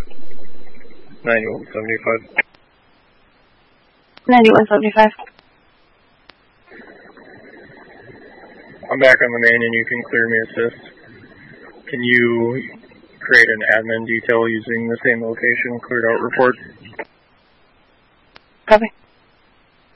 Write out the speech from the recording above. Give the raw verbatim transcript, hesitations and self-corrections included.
ninety-one seventy-five. ninety-one seventy-five. I'm back on the main and you can clear me assist. Can you create an admin detail using the same location cleared out report? Copy.